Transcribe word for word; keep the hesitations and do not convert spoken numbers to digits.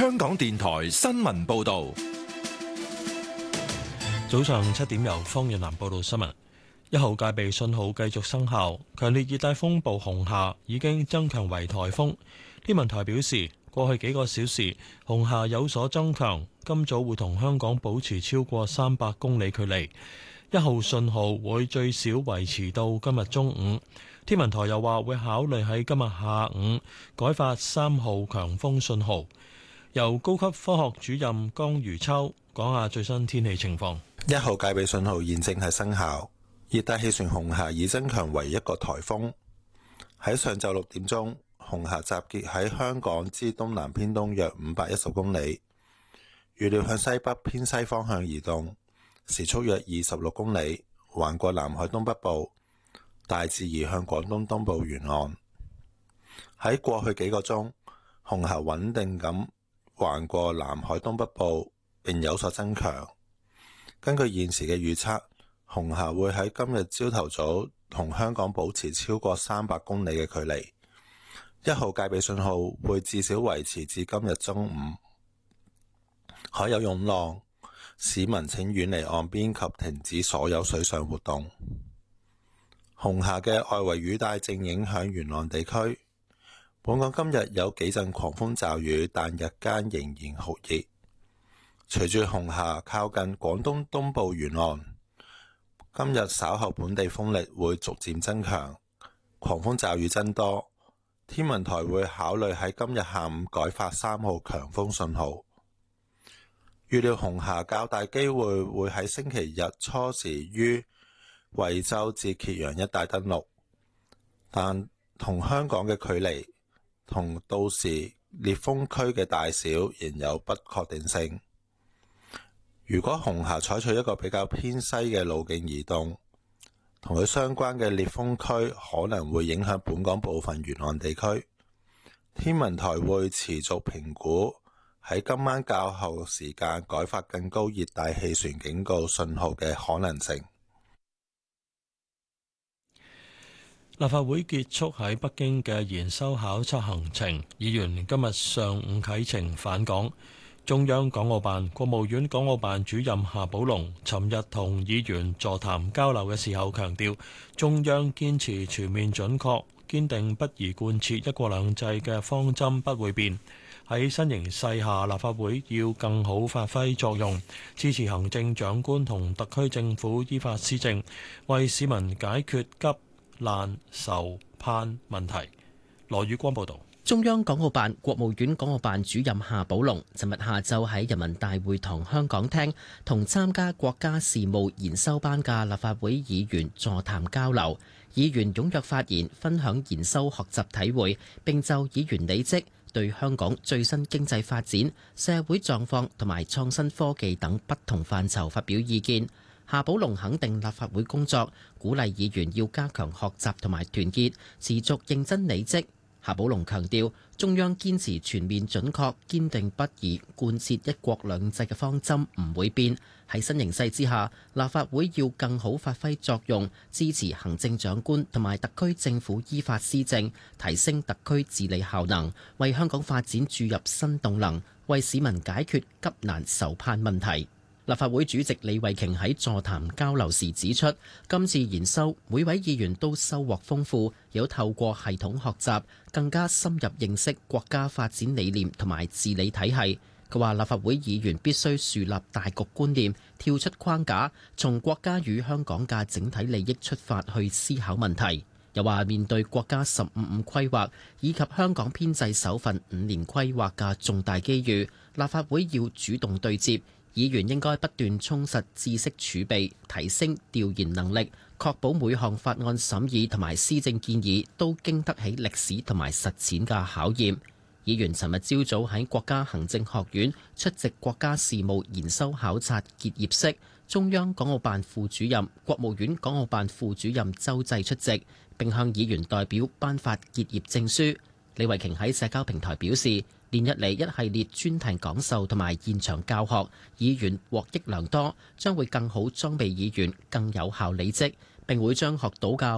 香港電台新聞報道。 早上七點，由方遠南報道新聞。一號戒備信號繼續生效，強烈熱帶風暴紅霞已經增強為颱風。天文台表示，過去幾個小時紅霞有所增強，今早會同香港保持超過三百公里距離。一號信號會最少維持到今日中午。天文台又話會考慮喺今日下午改發三號強風信號。由高級科學主任江如秋講下最新天氣情況。 一號戒備信號現正係生效，熱帶氣旋紅霞已增強為一個颱風。喺上晝六點鐘，紅霞集結喺香港之東南偏東約五百一十公里，預料向西北偏西方向移動，時速約二十六公里，橫過南海東北部，大致移向廣東東部沿岸。喺過去幾個鐘，紅霞穩定咁橫過南海東北部並有所增強。根據現時嘅預測，紅霞會喺今日朝頭早同香港保持超過三百公里嘅距離。一號戒備信號會至少維持至今日中午。海有湧浪，市民請遠離岸邊及停止所有水上活動。紅霞嘅外圍雨帶正影響沿岸地區。本港今日有幾陣狂風驟雨，但日間仍然酷熱。隨住紅霞靠近廣東東部沿岸，今日稍後本地風力會逐漸增強，狂風驟雨增多。天文台會考慮喺今日下午改發三號強風信號。預料紅霞較大機會會喺星期日初時於惠州至揭陽一帶登陸，但同香港嘅距離同到時烈風區嘅大小仍有不確定性。如果紅霞採取一個比較偏西嘅路徑移動，同佢相關嘅烈風區可能會影響本港部分沿岸地區。天文台會持續評估喺今晚較後時間改發更高熱帶氣旋警告信號嘅可能性。 立法會結束喺北京嘅研修考察行程，議員今日上午啟程返港。中央港澳辦、國務院港澳辦主任夏寶龍尋日同議員座談交流嘅時候強調，中央堅持全面準確、堅定不移貫徹一國兩制嘅方針不會變。喺新形勢下，立法會要更好發揮作用，支持行政長官同特區政府依法施政，為市民解決急難愁盼問題。羅宇光報道。 中央港澳辦、國務院港澳辦主任夏寶龍尋日下晝喺人民大會堂香港廳同參加國家事務研修班嘅立法會議員座談交流，議員踴躍發言，分享研修學習體會，並就議員履職、對香港最新經濟發展、社會狀況同埋創新科技等不同範疇發表意見。夏寶龍肯定立法會工作，鼓勵議員要加強學習同埋團結，持續認真履職。夏寶龍強調，中央堅持全面準確、堅定不移貫徹一國兩制嘅方針唔會變。喺新形勢之下，立法會要更好發揮作用，支持行政長官同埋特區政府依法施政，提升特區治理效能，為香港發展注入新動能，為市民解決急難愁盼問題。立法會主席李慧瓊喺座談交流時指出，今次研修每位議員都收穫豐富，有透過系統學習，更加深入認識國家發展理念同埋治理體系。佢話立法會議員必須樹立大局觀念，跳出框架，從國家與香港嘅整體利益出發去思考問題。又話面對國家十五五規劃以及香港編制首份五年規劃嘅重大機遇，立法會要主動對接。議員應該不斷充實知識儲備，提升調研能力，確保每項法案審議同埋施政建議都經得起歷史同埋實踐嘅考驗。議員尋日朝早喺國家行政學院出席國家事務研修考察結業式，中央港澳辦副主任、國務院港澳辦副主任周濟出席，並向議員代表頒發結業證書。李慧瓊喺社交平台表示，連日嚟一系列專題講授同埋現場教學，議員獲益良多，將會更好裝備議員，更有效履職，並會將學到嘅